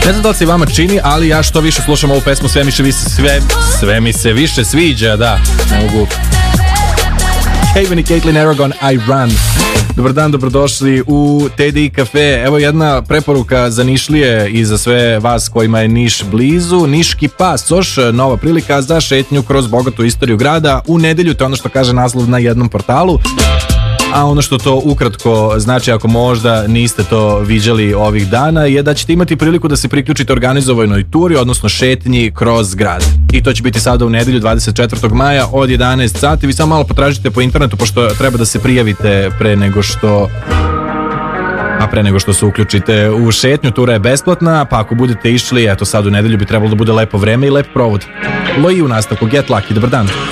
Ne znam da li se vama čini, ali ja što više slušam ovu pesmu, sve mi se više sviđa, da. Ne mogu. Haven i Caitlin Aragon, I Run. Dobar dan, dobrodošli u TDI Cafe. Evo jedna preporuka za Nišlije i za sve vas kojima je Niš blizu. Niški pasoš, nova prilika za šetnju kroz bogatu istoriju grada. U nedelju, to je ono što kaže naslov na jednom portalu. A ono što to ukratko znači, ako možda niste to viđali ovih dana, je da ćete imati priliku da se priključite organizovanoj turi, odnosno šetnji kroz grad. I to će biti sada u nedelju 24. maja od 11 sati. Vi samo malo potražite po internetu, pošto treba da se prijavite pre nego što se uključite u šetnju. Tura je besplatna, pa ako budete išli, eto sad u nedelju bi trebalo da bude lepo vreme i lep provod. Loji u nastavku, Get Lucky, dobar dan.